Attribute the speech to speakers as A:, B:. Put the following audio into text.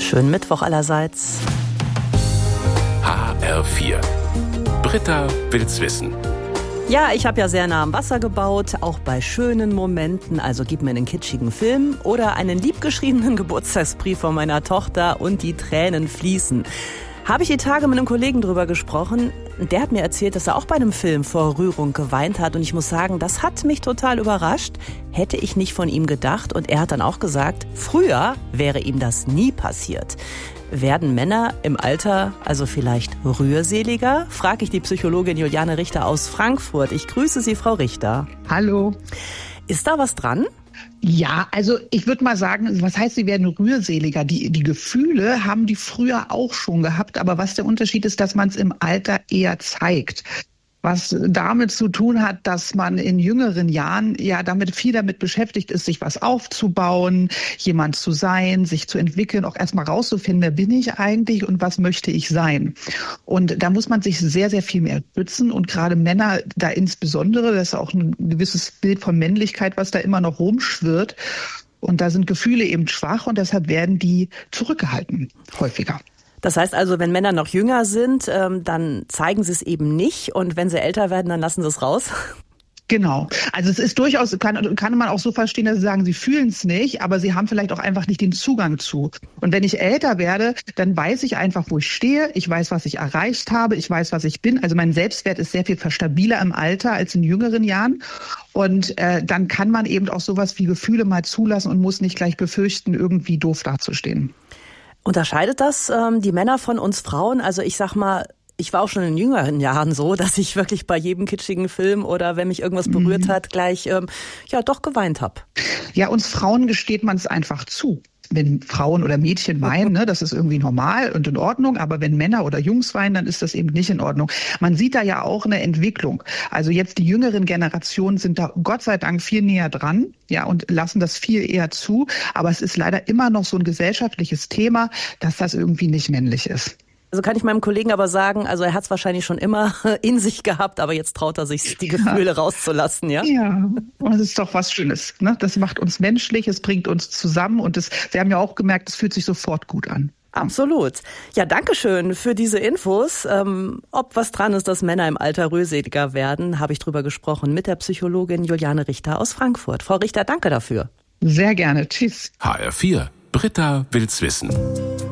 A: Schönen Mittwoch allerseits.
B: HR4. Britta will's wissen.
A: Ja, ich habe ja sehr nah am Wasser gebaut, auch bei schönen Momenten. Also gib mir einen kitschigen Film oder einen liebgeschriebenen Geburtstagsbrief von meiner Tochter und die Tränen fließen. Habe ich die Tage mit einem Kollegen drüber gesprochen. Der hat mir erzählt, dass er auch bei einem Film vor Rührung geweint hat. Und ich muss sagen, das hat mich total überrascht. Hätte ich nicht von ihm gedacht. Und er hat dann auch gesagt, früher wäre ihm das nie passiert. Werden Männer im Alter also vielleicht rührseliger? Frage ich die Psychologin Juliane Richter aus Frankfurt. Ich grüße Sie, Frau Richter.
C: Hallo.
A: Ist da was dran?
C: Ja, also ich würde mal sagen, was heißt, sie werden rührseliger? Die Gefühle haben die früher auch schon gehabt, aber was der Unterschied ist, dass man es im Alter eher zeigt. Was damit zu tun hat, dass man in jüngeren Jahren ja viel damit beschäftigt ist, sich was aufzubauen, jemand zu sein, sich zu entwickeln, auch erstmal rauszufinden, wer bin ich eigentlich und was möchte ich sein. Und da muss man sich sehr, sehr viel mehr schützen und gerade Männer da insbesondere, das ist auch ein gewisses Bild von Männlichkeit, was da immer noch rumschwirrt. Und da sind Gefühle eben schwach und deshalb werden die zurückgehalten, häufiger.
A: Das heißt also, wenn Männer noch jünger sind, dann zeigen sie es eben nicht und wenn sie älter werden, dann lassen sie es raus?
C: Genau. Also es ist durchaus, kann man auch so verstehen, dass sie sagen, sie fühlen es nicht, aber sie haben vielleicht auch einfach nicht den Zugang zu. Und wenn ich älter werde, dann weiß ich einfach, wo ich stehe. Ich weiß, was ich erreicht habe. Ich weiß, was ich bin. Also mein Selbstwert ist sehr viel stabiler im Alter als in jüngeren Jahren. Und dann kann man eben auch sowas wie Gefühle mal zulassen und muss nicht gleich befürchten, irgendwie doof dazustehen.
A: Unterscheidet das die Männer von uns Frauen? Also ich sag mal, ich war auch schon in jüngeren Jahren so, dass ich wirklich bei jedem kitschigen Film oder wenn mich irgendwas berührt hat, gleich doch geweint habe.
C: Ja, uns Frauen gesteht man es einfach zu. Wenn Frauen oder Mädchen weinen, ne, das ist irgendwie normal und in Ordnung. Aber wenn Männer oder Jungs weinen, dann ist das eben nicht in Ordnung. Man sieht da ja auch eine Entwicklung. Also jetzt die jüngeren Generationen sind da Gott sei Dank viel näher dran, ja, und lassen das viel eher zu. Aber es ist leider immer noch so ein gesellschaftliches Thema, dass das irgendwie nicht männlich ist.
A: Also kann ich meinem Kollegen aber sagen, also er hat es wahrscheinlich schon immer in sich gehabt, aber jetzt traut er sich, die Gefühle rauszulassen, ja?
C: Ja, und das ist doch was Schönes, ne? Das macht uns menschlich, es bringt uns zusammen und wir haben ja auch gemerkt, es fühlt sich sofort gut an.
A: Absolut. Ja, danke schön für diese Infos. Ob was dran ist, dass Männer im Alter rührseliger werden, habe ich drüber gesprochen mit der Psychologin Juliane Richter aus Frankfurt. Frau Richter, danke dafür.
C: Sehr gerne. Tschüss.
B: HR4. Britta will's wissen.